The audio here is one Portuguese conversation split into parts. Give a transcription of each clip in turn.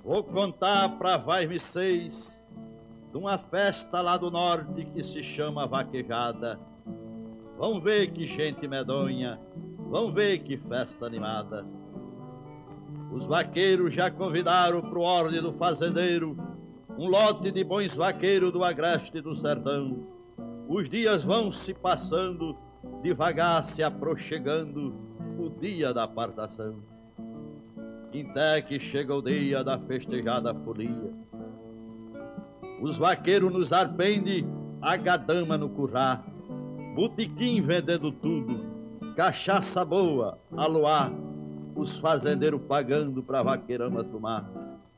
Vou contar pra vocês de uma festa lá do norte que se chama vaquejada. Vão ver que gente medonha, vão ver que festa animada. Os vaqueiros já convidaram pro orde do fazendeiro um lote de bons vaqueiros do agreste e do sertão. Os dias vão se passando, devagar se aproximando o dia da apartação. Até que chega o dia da festejada folia. Os vaqueiros nos arpende, a gadama no currá, botequim vendendo tudo, cachaça boa, a luar, os fazendeiros pagando pra vaqueirama tomar.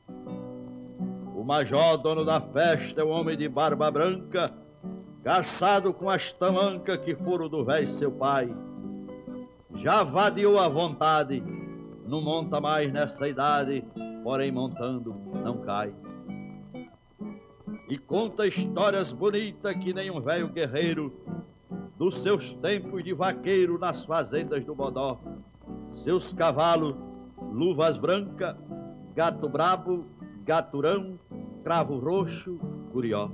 O major, dono da festa, é o homem de barba branca, caçado com as tamancas que foram do velho seu pai. Já vadiou à vontade, não monta mais nessa idade, porém montando não cai. E conta histórias bonitas que nem um velho guerreiro, dos seus tempos de vaqueiro nas fazendas do Bodó. Seus cavalos, luvas brancas, gato brabo, gaturão, cravo roxo, curió.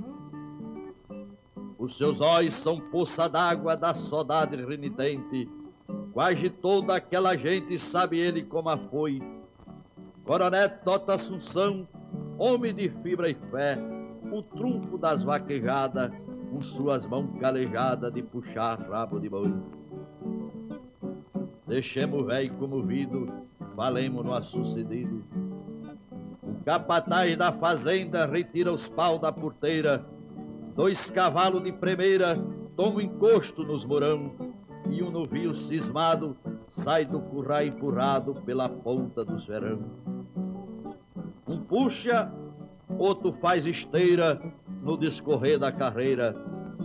Os seus olhos são poça d'água da saudade renitente. Quase toda aquela gente sabe ele como a foi. Coronel Tota Assunção, homem de fibra e fé, o trunfo das vaquejadas, com suas mãos calejadas de puxar rabo de boi. Deixemos o velho comovido, falemos no sucedido. O capataz da fazenda retira os pau da porteira, 2 cavalos de primeira tomam encosto nos morão, e um novio cismado sai do curral empurrado pela ponta dos verão. Um puxa, outro faz esteira no discorrer da carreira.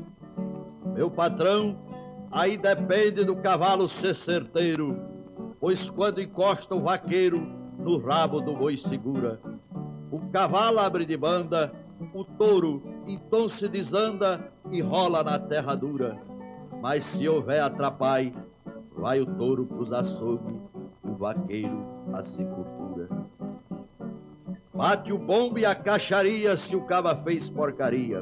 Meu patrão, aí depende do cavalo ser certeiro, pois quando encosta o vaqueiro, no rabo do boi segura. O cavalo abre de banda, o touro então se desanda e rola na terra dura. Mas se houver atrapalho, vai o touro pros açougues, o vaqueiro a sepultura. Bate o bombo e a caixaria se o caba fez porcaria.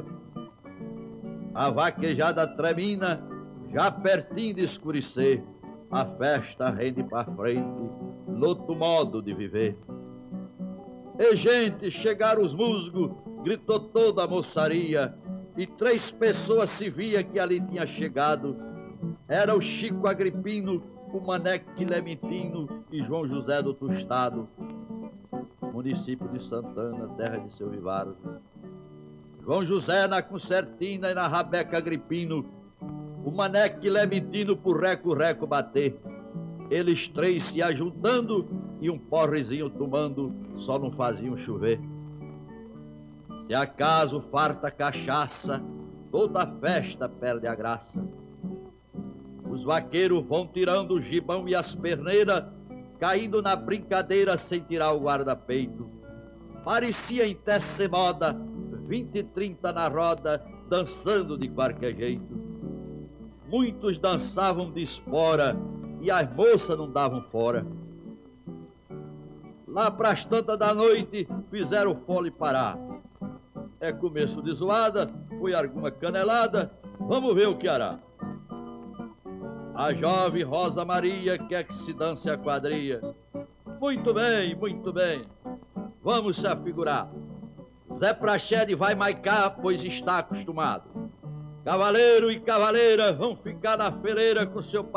A vaquejada tremina, já pertinho de escurecer, a festa rende pra frente, noutro modo de viver. E gente, chegaram os musgos, gritou toda a moçaria, e 3 pessoas se via que ali tinha chegado. Era o Chico Agripino, o Mané Clementino e João José do Tostado, município de Santana, terra de seu Vivaro. João José na Concertina e na Rabeca Agripino, o Mané Clementino por reco-reco bater. Eles 3 se ajuntando e um porrezinho tomando, só não faziam chover. Se acaso farta cachaça, toda festa perde a graça. Os vaqueiros vão tirando o gibão e as perneiras, caindo na brincadeira sem tirar o guarda-peito. Parecia em ser moda, 20 e 30 na roda, dançando de qualquer jeito. Muitos dançavam de espora e as moças não davam fora. Lá pras tantas da noite fizeram o fole parar. É começo de zoada, foi alguma canelada, vamos ver o que hará. A jovem Rosa Maria quer que se dance a quadrilha. Muito bem, vamos se afigurar. Zé Prachede vai maicar, pois está acostumado. Cavaleiro e cavaleira vão ficar na fileira com seu pai.